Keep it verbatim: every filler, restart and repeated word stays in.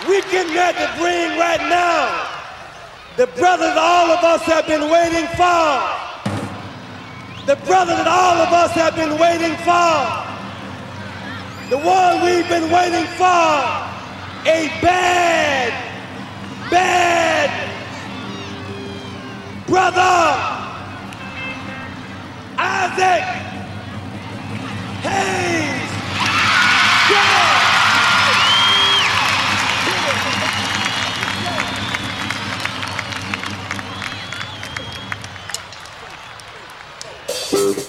We getting ready to bring right now the brother that all of us have been waiting for. The brother that all of us have been waiting for. The one we've been waiting for. A bad, bad brother.